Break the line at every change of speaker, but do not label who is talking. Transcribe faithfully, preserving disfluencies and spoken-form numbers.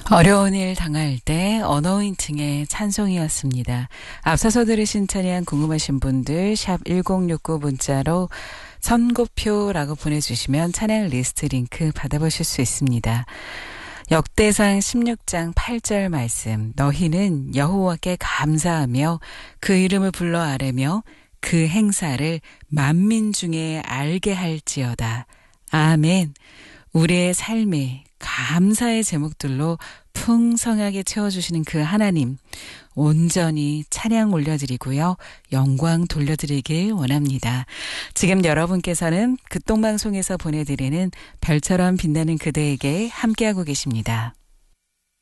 어려운 일 당할 때 언어인칭의 찬송이었습니다. 앞서서 들으신 찬양 궁금하신 분들 샵 일공육구 문자로 선고표라고 보내주시면 찬양 리스트 링크 받아보실 수 있습니다. 역대상 십육 장 팔 절 말씀, 너희는 여호와께 감사하며 그 이름을 불러 아뢰며 그 행사를 만민 중에 알게 할지어다. 아멘. 우리의 삶에 감사의 제목들로 풍성하게 채워주시는 그 하나님, 온전히 찬양 올려드리고요. 영광 돌려드리길 원합니다. 지금 여러분께서는 극동방송에서 보내드리는 별처럼 빛나는 그대에게 함께하고 계십니다.